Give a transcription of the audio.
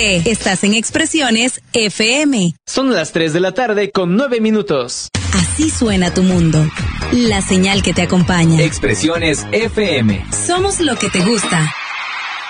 José. Estás en Expresiones FM. Son las 3 de la tarde con 9 minutos. Así suena tu mundo. La señal que te acompaña. Expresiones FM. Somos lo que te gusta.